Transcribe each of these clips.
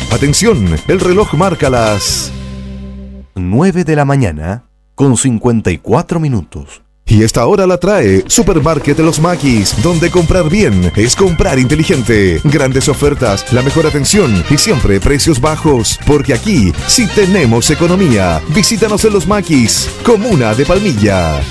Atención, el reloj marca las 9 de la mañana con 54 minutos. Y esta hora la trae Supermarket Los Maquis, donde comprar bien es comprar inteligente. Grandes ofertas, la mejor atención y siempre precios bajos. Porque aquí sí tenemos economía. Visítanos en Los Maquis, comuna de Palmilla.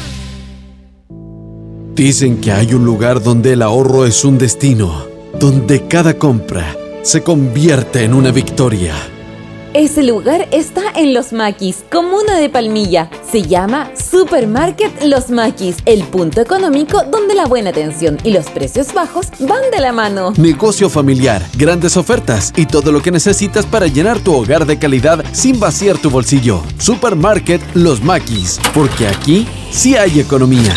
Dicen que hay un lugar donde el ahorro es un destino, donde cada compra se convierte en una victoria. Ese lugar está en Los Maquis, comuna de Palmilla. Se llama Supermarket Los Maquis, el punto económico donde la buena atención y los precios bajos van de la mano. Negocio familiar, grandes ofertas y todo lo que necesitas para llenar tu hogar de calidad sin vaciar tu bolsillo. Supermarket Los Maquis, porque aquí sí hay economía.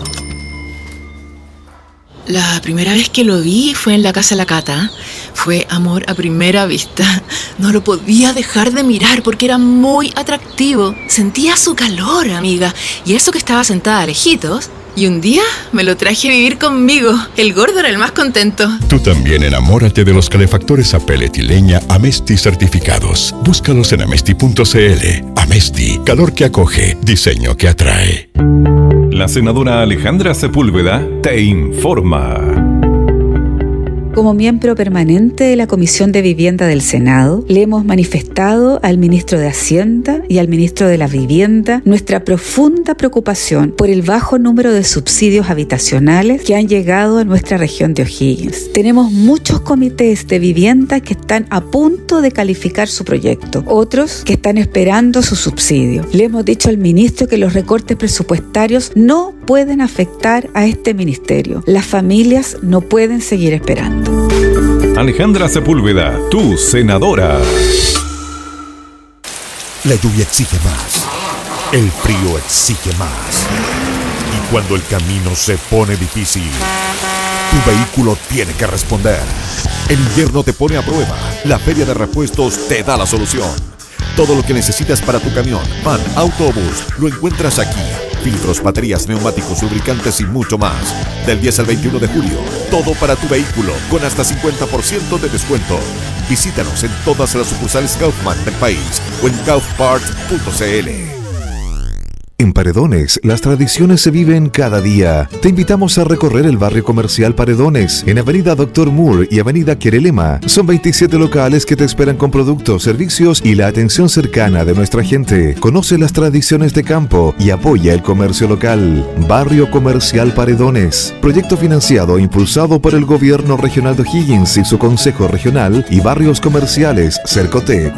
La primera vez que lo vi fue en la casa de la Cata. Fue amor a primera vista. No lo podía dejar de mirar porque era muy atractivo. Sentía su calor, amiga. Y eso que estaba sentada lejitos. Y un día me lo traje a vivir conmigo. El gordo era el más contento. Tú también enamórate de los calefactores a pellet y leña Amesti certificados. Búscalos en amesti.cl. Amesti, calor que acoge, diseño que atrae. La senadora Alejandra Sepúlveda te informa. Como miembro permanente de la Comisión de Vivienda del Senado, le hemos manifestado al ministro de Hacienda y al ministro de la Vivienda nuestra profunda preocupación por el bajo número de subsidios habitacionales que han llegado a nuestra región de O'Higgins. Tenemos muchos comités de vivienda que están a punto de calificar su proyecto, otros que están esperando su subsidio. Le hemos dicho al ministro que los recortes presupuestarios no pueden afectar a este ministerio. Las familias no pueden seguir esperando. Alejandra Sepúlveda, tu senadora. La lluvia exige más. El frío exige más. Y cuando el camino se pone difícil, tu vehículo tiene que responder. El invierno te pone a prueba. La Feria de Repuestos te da la solución. Todo lo que necesitas para tu camión, van, autobús, lo encuentras aquí. Filtros, baterías, neumáticos, lubricantes y mucho más. Del 10 al 21 de julio, todo para tu vehículo, con hasta 50% de descuento. Visítanos en todas las sucursales Kaufman del país o en kaufpart.cl. En Paredones, las tradiciones se viven cada día. Te invitamos a recorrer el barrio comercial Paredones, en Avenida Dr. Moore y Avenida Querelema. Son 27 locales que te esperan con productos, servicios y la atención cercana de nuestra gente. Conoce las tradiciones de campo y apoya el comercio local. Barrio Comercial Paredones. Proyecto financiado e impulsado por el Gobierno Regional de O'Higgins y su Consejo Regional y Barrios Comerciales Cercotec.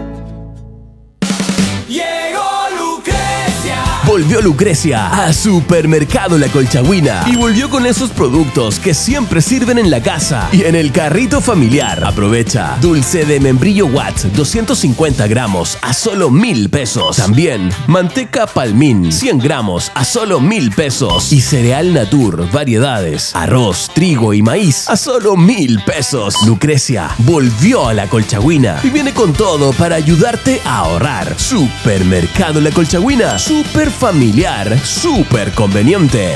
Volvió Lucrecia a Supermercado La Colchagüina y volvió con esos productos que siempre sirven en la casa y en el carrito familiar. Aprovecha dulce de membrillo Watts 250 gramos a solo 1,000 pesos. También manteca Palmín 100 gramos a solo 1,000 pesos y cereal Natur variedades, arroz, trigo y maíz a solo 1,000 pesos. Lucrecia volvió a La Colchagüina y viene con todo para ayudarte a ahorrar. Supermercado La Colchagüina, super familiar, súper conveniente.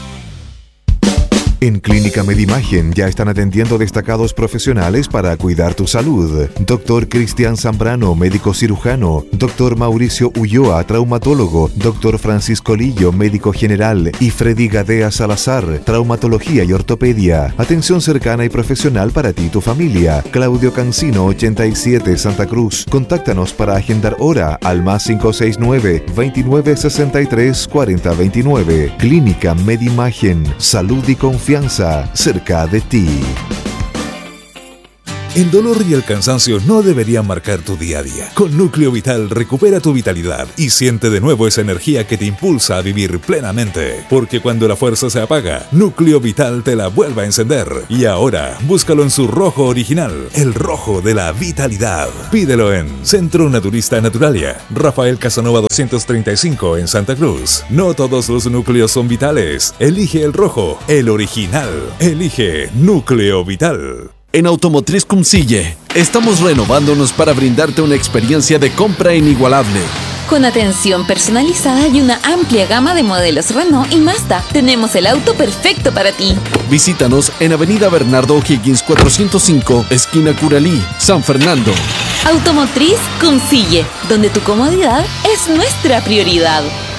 En Clínica Medimagen ya están atendiendo destacados profesionales para cuidar tu salud. Dr. Cristian Zambrano, médico cirujano. Dr. Mauricio Ulloa, traumatólogo. Dr. Francisco Lillo, médico general. Y Freddy Gadea Salazar, traumatología y ortopedia. Atención cercana y profesional para ti y tu familia. Claudio Cancino, 87, Santa Cruz. Contáctanos para agendar hora al +569 2963 4029. Clínica Medimagen, salud y confianza cerca de ti. El dolor y el cansancio no deberían marcar tu día a día. Con Núcleo Vital recupera tu vitalidad y siente de nuevo esa energía que te impulsa a vivir plenamente. Porque cuando la fuerza se apaga, Núcleo Vital te la vuelve a encender. Y ahora, búscalo en su rojo original, el rojo de la vitalidad. Pídelo en Centro Naturista Naturalia, Rafael Casanova 235 en Santa Cruz. No todos los núcleos son vitales. Elige el rojo, el original. Elige Núcleo Vital. En Automotriz Cumcille, estamos renovándonos para brindarte una experiencia de compra inigualable. Con atención personalizada y una amplia gama de modelos Renault y Mazda, tenemos el auto perfecto para ti. Visítanos en Avenida Bernardo O'Higgins 405, esquina Curalí, San Fernando. Automotriz Consigue, donde tu comodidad es nuestra prioridad.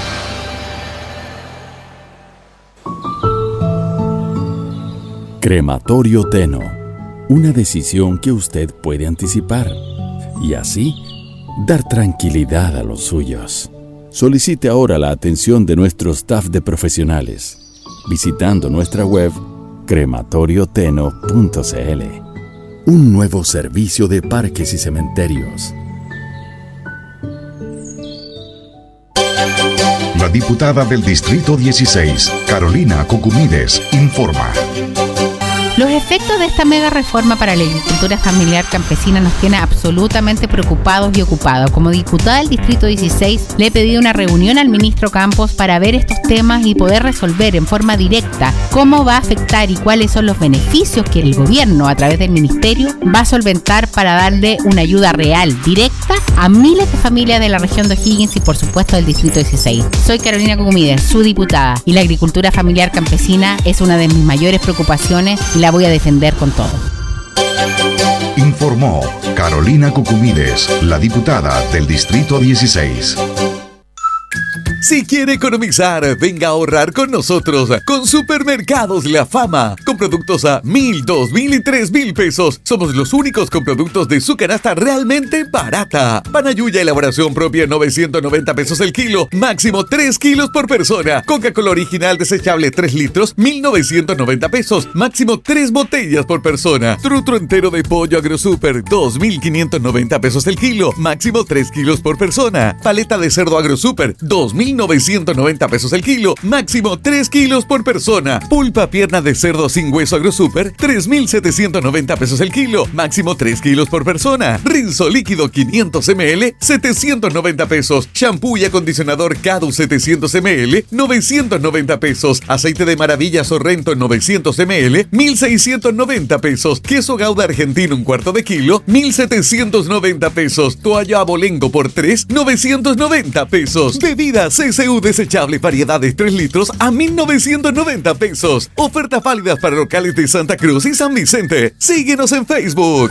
Crematorio Teno, una decisión que usted puede anticipar y así dar tranquilidad a los suyos. Solicite ahora la atención de nuestro staff de profesionales visitando nuestra web crematorioteno.cl. Un nuevo servicio de parques y cementerios. La diputada del Distrito 16, Carolina Cucumides, informa. Los efectos de esta mega reforma para la agricultura familiar campesina nos tiene absolutamente preocupados y ocupados. Como diputada del Distrito 16, le he pedido una reunión al ministro Campos para ver estos temas y poder resolver en forma directa cómo va a afectar y cuáles son los beneficios que el gobierno, a través del ministerio, va a solventar para darle una ayuda real, directa, a miles de familias de la región de O'Higgins y, por supuesto, del Distrito 16. Soy Carolina Cucumides, su diputada, y la agricultura familiar campesina es una de mis mayores preocupaciones y la voy a defender con todo. Informó Carolina Cucumides, la diputada del Distrito 16. Si quiere economizar, venga a ahorrar con nosotros con Supermercados La Fama. Con productos a 1,000, 2,000 y 3,000 pesos. Somos los únicos con productos de su canasta realmente barata. Panayuya elaboración propia, 990 pesos el kilo. Máximo 3 kilos por persona. Coca-Cola original desechable 3 litros, 1,990 pesos. Máximo 3 botellas por persona. Trutro entero de pollo AgroSuper, 2,590 pesos el kilo. Máximo 3 kilos por persona. Paleta de cerdo AgroSuper, 2,990 pesos el kilo, máximo 3 kilos por persona. Pulpa pierna de cerdo sin hueso AgroSuper, 3,790 pesos el kilo, máximo 3 kilos por persona. Rinzo líquido 500 ml, 790 pesos. Shampoo y acondicionador Cadu 700 ml, 990 pesos. Aceite de maravilla Sorrento 900 ml, 1,690 pesos. Queso Gouda argentino 1/4 de kilo, 1,790 pesos. Toalla Abolengo por 3, 990 pesos. Bebida CCU desechable variedades 3 litros a 1,990 pesos. Ofertas válidas para locales de Santa Cruz y San Vicente. Síguenos en Facebook.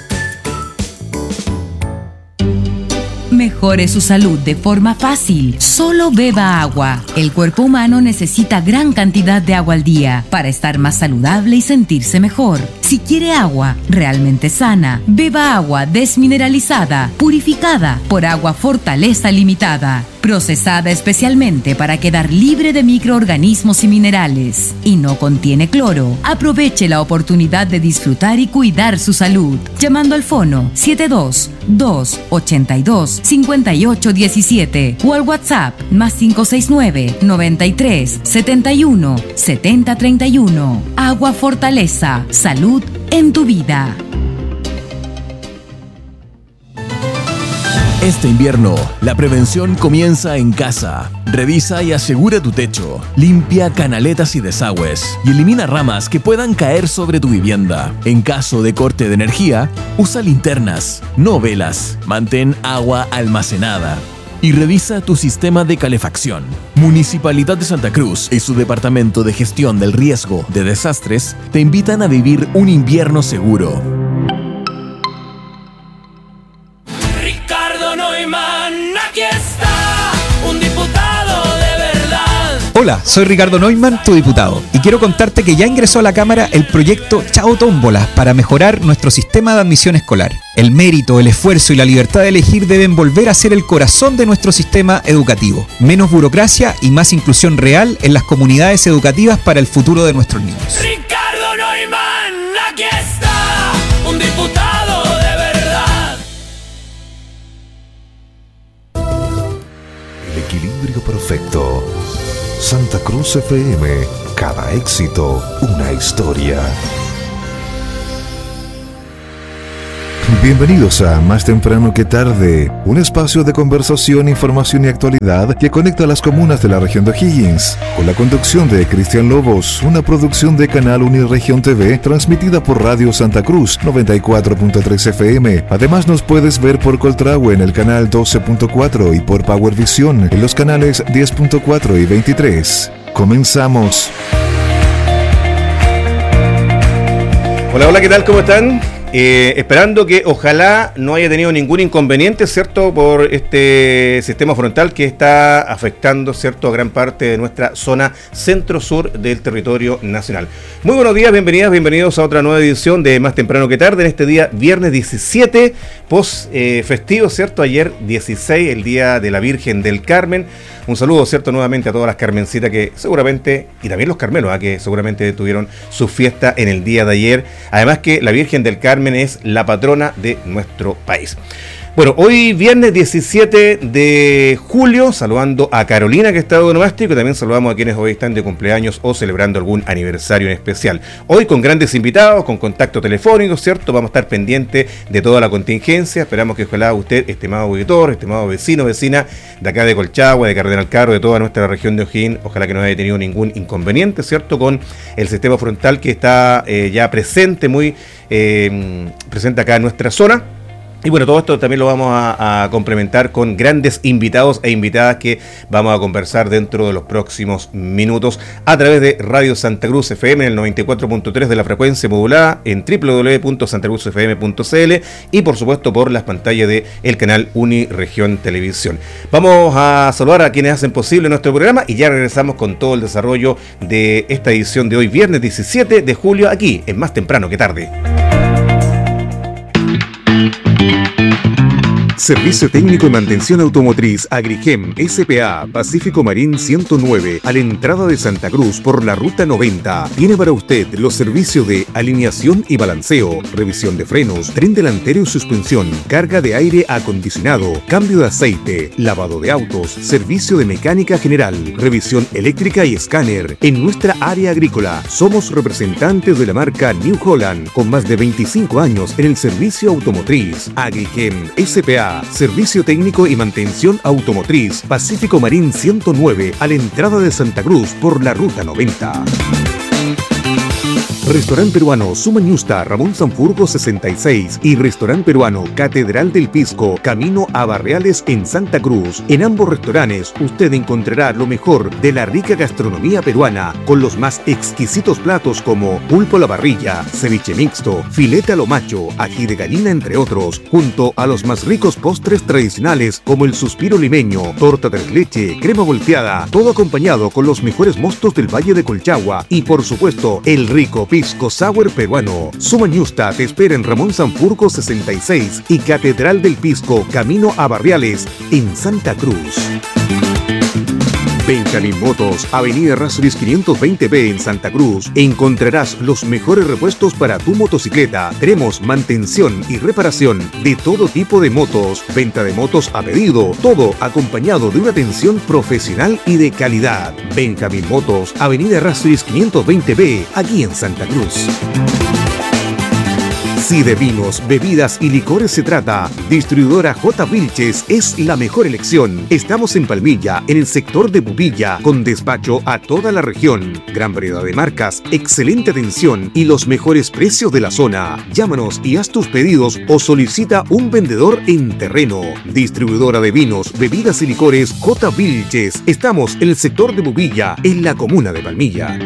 Mejore su salud de forma fácil. Solo beba agua. El cuerpo humano necesita gran cantidad de agua al día para estar más saludable y sentirse mejor. Si quiere agua realmente sana, beba agua desmineralizada, purificada por Agua Fortaleza Limitada, procesada especialmente para quedar libre de microorganismos y minerales. Y no contiene cloro. Aproveche la oportunidad de disfrutar y cuidar su salud. Llamando al fono 72-282-5817 o al WhatsApp +569 93 71 70 31. Agua Fortaleza. Salud en tu vida. Este invierno, la prevención comienza en casa. Revisa y asegura tu techo. Limpia canaletas y desagües. Y elimina ramas que puedan caer sobre tu vivienda. En caso de corte de energía, usa linternas, no velas. Mantén agua almacenada. Y revisa tu sistema de calefacción. Municipalidad de Santa Cruz y su Departamento de Gestión del Riesgo de Desastres te invitan a vivir un invierno seguro. Hola, soy Ricardo Neumann, tu diputado, y quiero contarte que ya ingresó a la Cámara el proyecto Chao Tómbola para mejorar nuestro sistema de admisión escolar. El mérito, el esfuerzo y la libertad de elegir deben volver a ser el corazón de nuestro sistema educativo. Menos burocracia y más inclusión real en las comunidades educativas para el futuro de nuestros niños. Ricardo Neumann, aquí está, un diputado de verdad. El equilibrio perfecto. Santa Cruz FM, cada éxito, una historia. Bienvenidos a Más Temprano que Tarde, un espacio de conversación, información y actualidad que conecta a las comunas de la región de O'Higgins, con la conducción de Cristian Lobos, una producción de Canal Uniregión TV, transmitida por Radio Santa Cruz 94.3 FM. Además nos puedes ver por Coltrahue en el canal 12.4 y por Power Vision en los canales 10.4 y 23. Comenzamos. Hola, hola, ¿qué tal? ¿Cómo están? esperando que ojalá no haya tenido ningún inconveniente, ¿cierto?, por este sistema frontal que está afectando, ¿cierto?, a gran parte de nuestra zona centro-sur del territorio nacional. Muy buenos días, bienvenidos a otra nueva edición de Más Temprano que Tarde, en este día viernes 17, post festivo, ¿cierto?, ayer 16, el Día de la Virgen del Carmen. Un saludo, ¿cierto?, nuevamente a todas las carmencitas que seguramente, y también los carmelos, que seguramente tuvieron su fiesta en el día de ayer. Además que la Virgen del Carmen es la patrona de nuestro país. Bueno, hoy viernes 17 de julio, saludando a Carolina que está de onomástico, y también saludamos a quienes hoy están de cumpleaños o celebrando algún aniversario en especial. Hoy con grandes invitados, con contacto telefónico, ¿cierto? Vamos a estar pendientes de toda la contingencia. Esperamos que ojalá usted, estimado auditor, estimado vecino, vecina de acá de Colchagua, de Cardenal Caro, de toda nuestra región de O'Higgins, ojalá que no haya tenido ningún inconveniente, ¿cierto? Con el sistema frontal que está ya presente, muy presente acá en nuestra zona. Y bueno, todo esto también lo vamos a complementar con grandes invitados e invitadas que vamos a conversar dentro de los próximos minutos a través de Radio Santa Cruz FM en el 94.3 de la frecuencia modulada, en www.santacruzfm.cl y por supuesto por las pantallas de el canal Uniregión Televisión. Vamos a saludar a quienes hacen posible nuestro programa y ya regresamos con todo el desarrollo de esta edición de hoy, viernes 17 de julio, aquí en Más Temprano que Tarde. Servicio técnico y mantención automotriz Agrigem S.p.A. Pacífico Marín 109 a la entrada de Santa Cruz por la ruta 90. Tiene para usted los servicios de alineación y balanceo, revisión de frenos, tren delantero y suspensión, carga de aire acondicionado, cambio de aceite, lavado de autos, servicio de mecánica general, revisión eléctrica y escáner. En nuestra área agrícola somos representantes de la marca New Holland con más de 25 años en el servicio automotriz. Agrigem S.p.A. Servicio técnico y mantención automotriz Pacífico Marín 109 a la entrada de Santa Cruz por la ruta 90. Restaurante peruano Sumañusta, Ramón Sanfurgo 66 y Restaurante peruano Catedral del Pisco, camino a Barriales en Santa Cruz. En ambos restaurantes usted encontrará lo mejor de la rica gastronomía peruana con los más exquisitos platos como pulpo a la parrilla, ceviche mixto, filete a lo macho, ají de gallina entre otros, junto a los más ricos postres tradicionales como el suspiro limeño, torta de leche, crema volteada, todo acompañado con los mejores mostos del Valle de Colchagua y por supuesto el rico pisco sour peruano. Sumañusta te espera en Ramón Sanfurgo 66 y Catedral del Pisco, camino a Barriales, en Santa Cruz. Benjamín Motos, Avenida Errázuriz 520B en Santa Cruz. Encontrarás los mejores repuestos para tu motocicleta. Tenemos mantención y reparación de todo tipo de motos. Venta de motos a pedido. Todo acompañado de una atención profesional y de calidad. Benjamín Motos, Avenida Errázuriz 520B, aquí en Santa Cruz. Si de vinos, bebidas y licores se trata, Distribuidora J. Vilches es la mejor elección. Estamos en Palmilla, en el sector de Bubilla, con despacho a toda la región. Gran variedad de marcas, excelente atención y los mejores precios de la zona. Llámanos y haz tus pedidos o solicita un vendedor en terreno. Distribuidora de vinos, bebidas y licores J. Vilches. Estamos en el sector de Bubilla, en la comuna de Palmilla.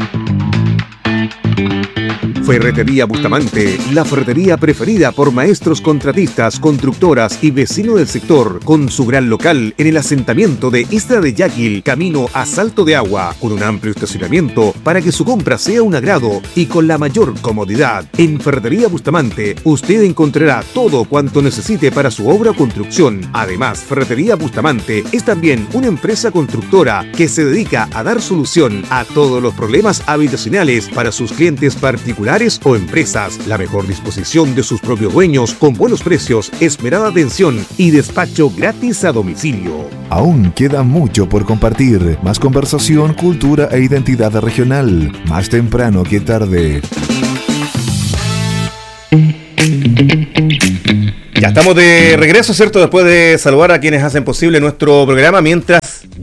Ferretería Bustamante, la ferretería preferida por maestros contratistas, constructoras y vecinos del sector, con su gran local en el asentamiento de Isla de Yaquil, camino a Salto de Agua, con un amplio estacionamiento para que su compra sea un agrado y con la mayor comodidad. En Ferretería Bustamante, usted encontrará todo cuanto necesite para su obra o construcción. Además, Ferretería Bustamante es también una empresa constructora que se dedica a dar solución a todos los problemas habitacionales para sus clientes particulares o empresas. La mejor disposición de sus propios dueños con buenos precios, esmerada atención y despacho gratis a domicilio. Aún queda mucho por compartir. Más conversación, cultura e identidad regional. Más temprano que tarde. Ya estamos de regreso, ¿cierto? Después de saludar a quienes hacen posible nuestro programa, mientras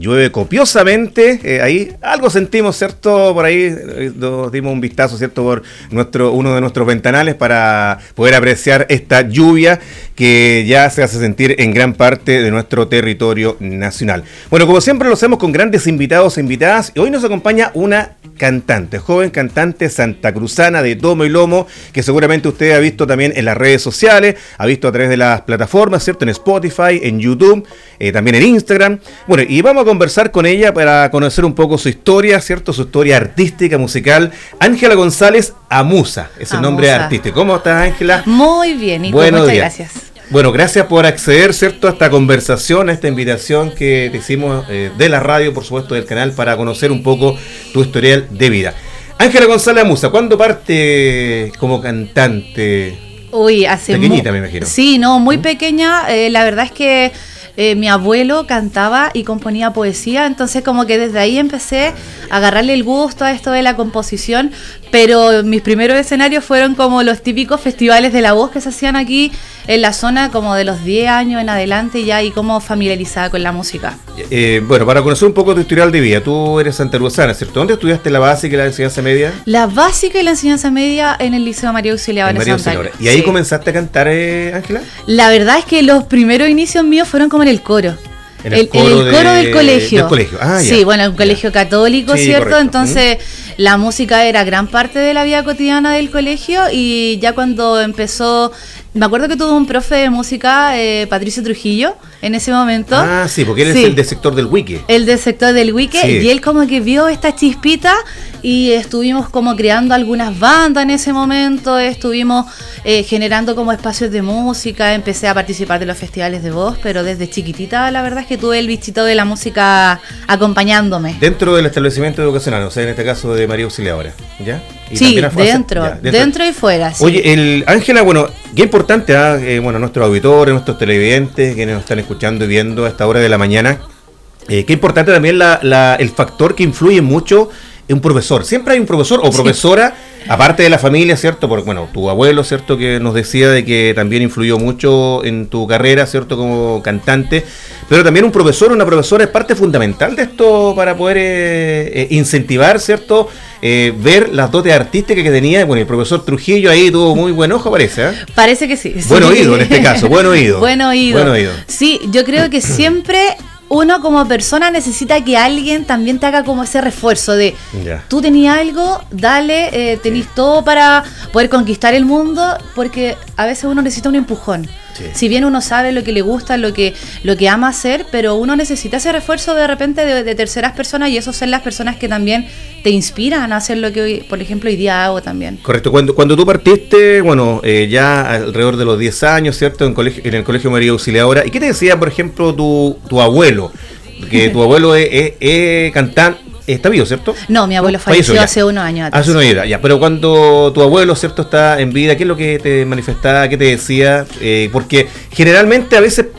llueve copiosamente, ahí algo sentimos, ¿cierto? Por ahí nos dimos un vistazo, ¿cierto? Por uno de nuestros ventanales para poder apreciar esta lluvia que ya se hace sentir en gran parte de nuestro territorio nacional. Bueno, como siempre lo hacemos con grandes invitados e invitadas, y hoy nos acompaña una cantante, joven cantante santacruzana de tomo y lomo, que seguramente usted ha visto también en las redes sociales, ha visto a través de las plataformas, ¿cierto? En Spotify, en YouTube, también en Instagram. Bueno, y vamos a conversar con ella para conocer un poco su historia, ¿cierto? Su historia artística, musical. Ángela González Amusa es el nombre artístico. ¿Cómo estás, Ángela? Muy bien, y muchas gracias. Bueno, gracias por acceder, ¿cierto?, a esta conversación, a esta invitación que te hicimos de la radio, por supuesto, del canal, para conocer un poco tu historial de vida. Ángela González Amusa, ¿cuándo parte como cantante? Uy, hace pequeñita, me imagino. Sí, no, muy pequeña. La verdad es que mi abuelo cantaba y componía poesía, entonces como que desde ahí empecé a agarrarle el gusto a esto de la composición, pero mis primeros escenarios fueron como los típicos festivales de la voz que se hacían aquí en la zona, como de los 10 años en adelante ya, y como familiarizada con la música. Bueno, para conocer un poco tu historial de vida, tú eres santacruzana, ¿cierto? ¿Dónde estudiaste la básica y la enseñanza media? La básica y la enseñanza media en el Liceo María Auxiliadora de Santa Cruz. ¿Y ahí comenzaste a cantar, Ángela? La verdad es que los primeros inicios míos fueron como en el coro. En el coro del colegio. Del colegio. Sí, bueno, un colegio católico, sí, ¿cierto? Correcto. Entonces, la música era gran parte de la vida cotidiana del colegio, y ya cuando empezó, me acuerdo que tuve un profe de música, Patricio Trujillo, en ese momento. Ah, sí, porque él es el del sector del Huique. El del sector del Huique, sí. Y él como que vio esta chispita y estuvimos como creando algunas bandas en ese momento, estuvimos generando como espacios de música, empecé a participar de los festivales de voz, pero desde chiquitita la verdad es que tuve el bichito de la música acompañándome. Dentro del establecimiento educacional, o sea, en este caso de María Auxiliadora, ¿ya? Y sí, dentro y fuera. Sí. Oye, Ángela, bueno, qué importante, bueno, nuestros auditores, nuestros televidentes que nos están escuchando y viendo a esta hora de la mañana, qué importante también el factor que influye mucho en un profesor. Siempre hay un profesor o profesora, sí, aparte de la familia, ¿cierto? Porque, bueno, tu abuelo, ¿cierto?, que nos decía de que también influyó mucho en tu carrera, ¿cierto?, como cantante, pero también un profesor o una profesora es parte fundamental de esto para poder incentivar, ¿cierto?, ver las dotes artísticas que tenía. Bueno, el profesor Trujillo ahí tuvo muy buen ojo, parece, ¿eh? Parece que sí. Buen oído en este caso, buen oído. Buen oído. Sí, yo creo que siempre uno como persona necesita que alguien también te haga como ese refuerzo de tú tenías algo, dale, tenés todo para poder conquistar el mundo, porque a veces uno necesita un empujón. Sí. Si bien uno sabe lo que le gusta, lo que ama hacer, pero uno necesita ese refuerzo de repente de terceras personas, y esos son las personas que también te inspiran a hacer lo que hoy, por ejemplo, hoy día hago también. Correcto. Cuando tú partiste, bueno, ya alrededor de los 10 años, ¿cierto?, en el Colegio María Auxiliadora, ¿y qué te decía, por ejemplo, tu abuelo? Que tu abuelo es cantante. Está vivo, ¿cierto? No, mi abuelo falleció hace unos años atrás. Hace unos años, ya. Pero cuando tu abuelo, ¿cierto?, está en vida, ¿qué es lo que te manifestaba? ¿Qué te decía? Porque generalmente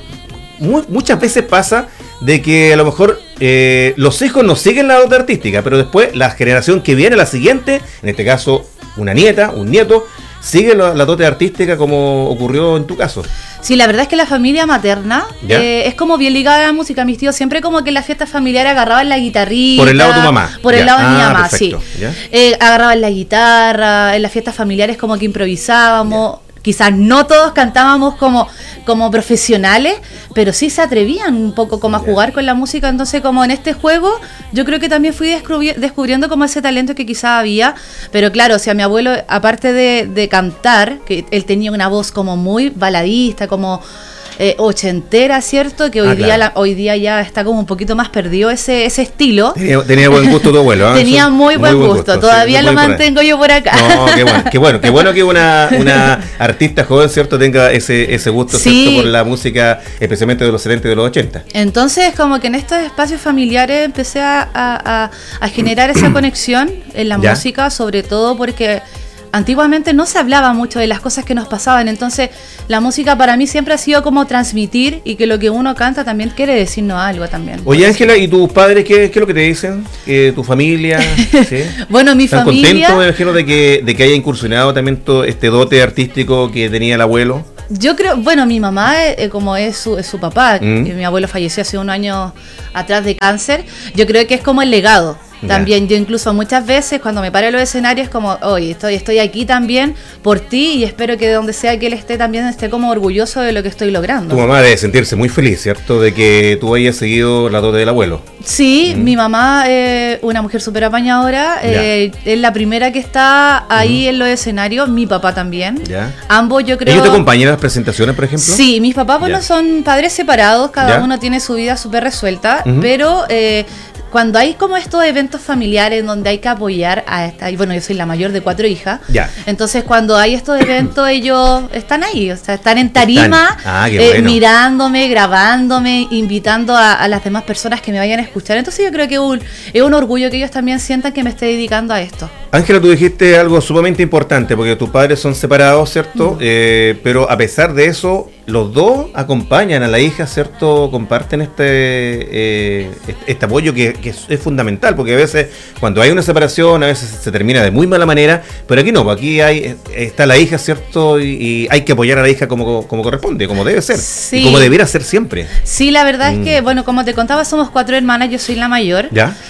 muchas veces pasa de que a lo mejor los hijos no siguen la dote artística, pero después la generación que viene, la siguiente, en este caso una nieta, un nieto, sigue la dote artística, como ocurrió en tu caso. Sí, la verdad es que la familia materna es como bien ligada a la música. Mis tíos siempre como que en las fiestas familiares agarraban la guitarrita. Por el lado de tu mamá. Por el lado de mi mamá, perfecto. Sí. Agarraban la guitarra, en las fiestas familiares como que improvisábamos. Quizás no todos cantábamos como profesionales, pero sí se atrevían un poco como a jugar con la música. Entonces, como en este juego, yo creo que también fui descubriendo como ese talento que quizás había. Pero claro, o sea, mi abuelo, aparte de cantar, que él tenía una voz como muy baladista, como ochentera, ¿cierto? Que hoy día ya está como un poquito más perdido ese estilo. Tenía buen gusto tu abuelo, ¿eh? Tenía muy buen gusto. Todavía sí, lo mantengo yo por acá. No, qué bueno que una artista joven, ¿cierto?, tenga ese gusto, sí, ¿cierto?, por la música, especialmente de los 70 y de los 80. Entonces, como que en estos espacios familiares empecé a generar esa conexión en la música, sobre todo porque antiguamente no se hablaba mucho de las cosas que nos pasaban, entonces la música para mí siempre ha sido como transmitir, y que lo que uno canta también quiere decirnos algo también. Oye, Ángela, ¿y tus padres qué es lo que te dicen? ¿Tu familia? ¿Sí? Bueno, mi familia... ¿Están contentos, me imagino, de que haya incursionado también todo este dote artístico que tenía el abuelo? Yo creo, bueno, mi mamá, como es su papá, mi abuelo falleció hace unos años atrás de cáncer, yo creo que es como el legado. También yo incluso muchas veces cuando me paro en los escenarios como, oye, estoy aquí también por ti y espero que donde sea que él esté también esté como orgulloso de lo que estoy logrando. Tu mamá debe sentirse muy feliz, ¿cierto? De que tú hayas seguido la dote del abuelo. Sí, mi mamá es una mujer súper apañadora, es la primera que está ahí en los escenarios, mi papá también. Ambos yo creo... ¿Ellos te acompañan a las presentaciones, por ejemplo? Sí, mis papás son padres separados, cada uno tiene su vida súper resuelta, pero... cuando hay como estos eventos familiares donde hay que apoyar a esta, y bueno, yo soy la mayor de 4 hijas, entonces cuando hay estos eventos ellos están ahí, o sea, están en tarima, bueno, mirándome, grabándome, invitando a las demás personas que me vayan a escuchar, entonces yo creo que es un orgullo que ellos también sientan que me esté dedicando a esto. Ángela, tú dijiste algo sumamente importante, porque tus padres son separados, ¿cierto? Pero a pesar de eso, los dos acompañan a la hija, ¿cierto? Comparten este apoyo que es fundamental, porque a veces cuando hay una separación, a veces se termina de muy mala manera, pero aquí no, aquí está la hija, ¿cierto? Y hay que apoyar a la hija como corresponde, como debe ser, y como debiera ser siempre. Sí, la verdad es que, bueno, como te contaba, somos 4 hermanas, yo soy la mayor.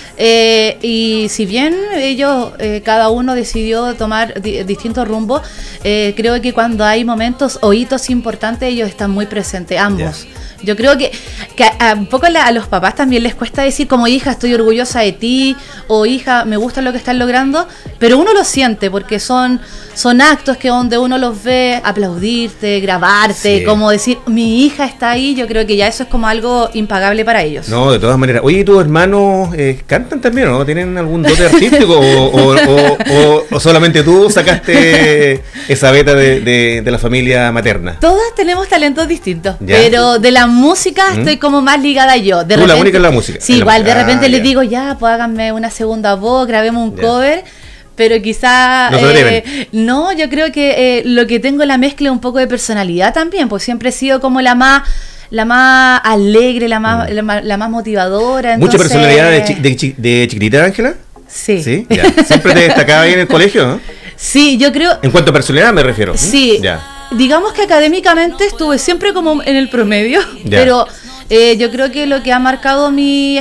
Y si bien ellos, cada uno decidió tomar distintos rumbos, creo que cuando hay momentos o hitos importantes, ellos están muy presentes, ambos. Yo creo que un poco a los papás también les cuesta decir como hija estoy orgullosa de ti o hija me gusta lo que estás logrando, pero uno lo siente porque son actos que donde uno los ve aplaudirte, grabarte, como decir mi hija está ahí, yo creo que ya eso es como algo impagable para ellos. No, de todas maneras. Oye, ¿y tus hermanos cantan también o no? ¿Tienen algún dote artístico o solamente tú sacaste esa beta de la familia materna? Todas tenemos talentos distintos, pero de la música estoy como más ligada yo. De repente, la única en la música. Sí, igual de repente les digo, pues háganme una segunda voz, grabemos un cover, pero quizá no, yo creo que lo que tengo la mezcla un poco de personalidad también, pues siempre he sido como la más alegre, la más motivadora. Entonces... ¿Mucha personalidad de chiquitita, Ángela? Sí. ¿Siempre te destacaba ahí en el colegio, no? Sí, yo creo... En cuanto a personalidad me refiero. Sí. Digamos que académicamente estuve siempre como en el promedio, pero yo creo que lo que ha marcado mi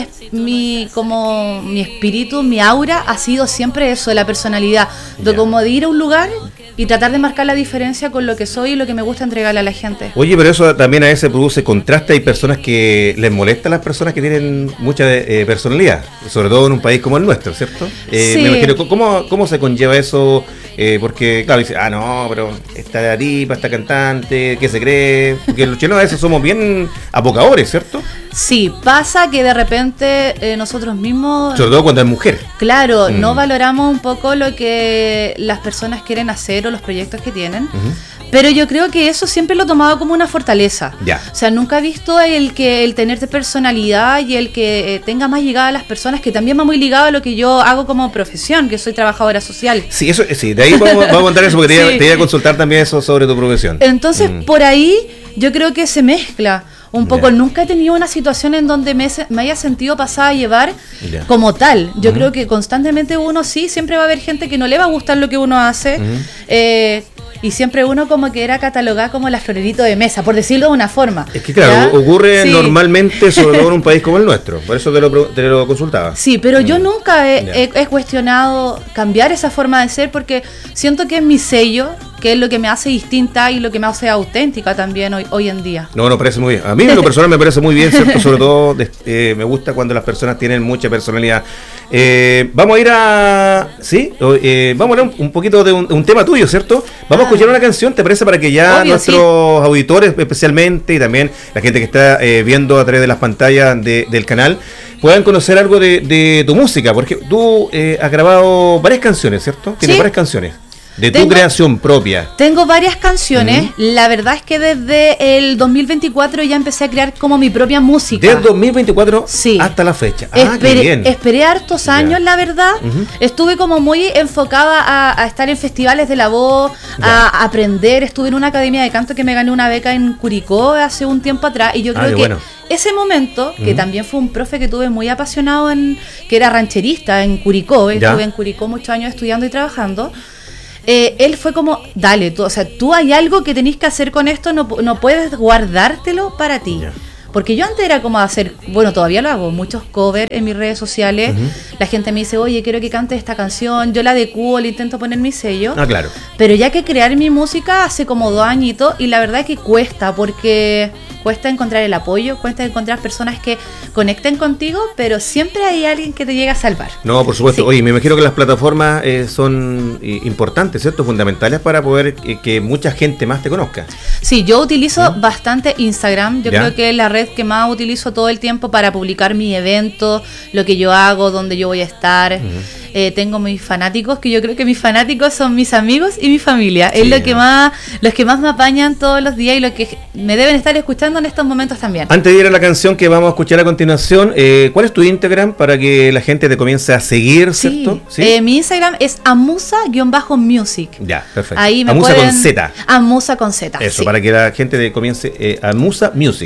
espíritu, mi aura, ha sido siempre eso, la personalidad, de como de ir a un lugar y tratar de marcar la diferencia con lo que soy y lo que me gusta entregarle a la gente. Oye, pero eso también a veces produce contraste. Hay personas que les molesta a las personas que tienen mucha personalidad, sobre todo en un país como el nuestro, ¿cierto? Me imagino, ¿cómo se conlleva eso? Porque, claro, dice, no, pero esta tipa, esta cantante, ¿qué se cree? Porque los chilenos a veces somos bien apocadores, ¿cierto? Sí, pasa que de repente nosotros mismos... Sobre todo cuando es mujer. Claro, no valoramos un poco lo que las personas quieren hacer o los proyectos que tienen. Pero yo creo que eso siempre lo he tomado como una fortaleza. O sea, nunca he visto el tener personalidad y el que tenga más llegada a las personas, que también va muy ligado a lo que yo hago como profesión, que soy trabajadora social. Sí, eso sí, de ahí vamos a contar eso, porque te iba a consultar también eso sobre tu profesión. Entonces, por ahí yo creo que se mezcla un poco. Nunca he tenido una situación en donde me haya sentido pasada a llevar como tal. Yo creo que constantemente uno siempre va a haber gente que no le va a gustar lo que uno hace. Y siempre uno como que era catalogada como la florerito de mesa, por decirlo de una forma. Es que claro, ocurre normalmente, sobre todo en un país como el nuestro. Por eso te lo consultaba. Sí, pero yo nunca he cuestionado cambiar esa forma de ser, porque siento que es mi sello, que es lo que me hace distinta y lo que me hace auténtica también hoy en día. No, parece muy bien. A mí en lo personal me parece muy bien, ¿cierto? Sobre todo me gusta cuando las personas tienen mucha personalidad. Vamos a ir a... ¿Sí? Vamos a hablar un poquito de un tema tuyo, ¿cierto? Vamos a escuchar una canción, ¿te parece? Para que ya nuestros auditores especialmente y también la gente que está viendo a través de las pantallas del canal puedan conocer algo de tu música, porque tú has grabado varias canciones, ¿cierto? Tienes varias canciones. Tu creación propia. Tengo varias canciones. La verdad es que desde el 2024 ya empecé a crear como mi propia música. Desde 2024 hasta la fecha. Qué bien. Esperé hartos años, la verdad. Estuve como muy enfocada a estar en festivales de la voz, a aprender. Estuve en una academia de canto que me gané una beca en Curicó hace un tiempo atrás. Y yo creo que ese momento, que también fue un profe que tuve muy apasionado, que era rancherista en Curicó. Estuve en Curicó muchos años estudiando y trabajando. él fue como, dale, tú, o sea, tú hay algo que tenés que hacer con esto, no puedes guardártelo para ti. Yeah. Porque yo antes era como hacer, bueno, todavía lo hago, muchos covers en mis redes sociales. La gente me dice, oye, quiero que cantes esta canción. Yo la adecuo, le intento poner mi sello. Ah, claro. Pero ya que crear mi música hace como 2 añitos, y la verdad es que cuesta, porque cuesta encontrar el apoyo, cuesta encontrar personas que conecten contigo, pero siempre hay alguien que te llega a salvar. No, por supuesto. Sí. Oye, me imagino que las plataformas son importantes, ¿cierto? Fundamentales para poder que mucha gente más te conozca. Sí, yo utilizo bastante Instagram. Yo creo que es la red que más utilizo todo el tiempo para publicar mis eventos, lo que yo hago, dónde yo voy a estar. Tengo mis fanáticos, que yo creo que mis fanáticos son mis amigos y mi familia. Sí, es lo que los que más me apañan todos los días y los que me deben estar escuchando en estos momentos también. Antes de ir a la canción que vamos a escuchar a continuación, ¿cuál es tu Instagram para que la gente te comience a seguir, ¿cierto? ¿Sí? Mi Instagram es amusa_music. Ya, perfecto. Ahí me Amusa con Z. Amusa con Z. Eso, para que la gente te comience Amusa Music.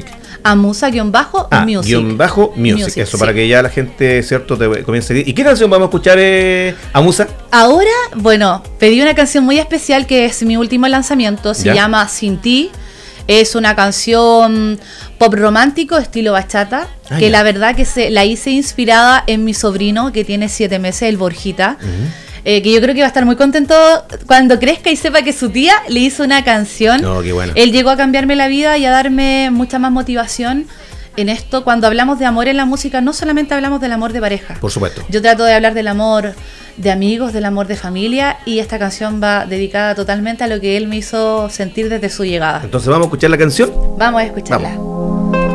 Amusa_music. Eso, para que ya la gente, ¿cierto?, te comience a seguir. ¿Y qué canción vamos a escuchar, Amusa? Ahora, bueno, pedí una canción muy especial que es mi último lanzamiento. Se llama Sin Ti. Es una canción pop romántico, estilo bachata, que la verdad que la hice inspirada en mi sobrino, que tiene 7 meses, el Borjita. Que yo creo que va a estar muy contento cuando crezca y sepa que su tía le hizo una canción. No, qué bueno. Él llegó a cambiarme la vida y a darme mucha más motivación en esto. Cuando hablamos de amor en la música, no solamente hablamos del amor de pareja. Por supuesto. Yo trato de hablar del amor de amigos, del amor de familia, y esta canción va dedicada totalmente a lo que él me hizo sentir desde su llegada. Entonces, ¿vamos a escuchar la canción? Vamos a escucharla. Vamos.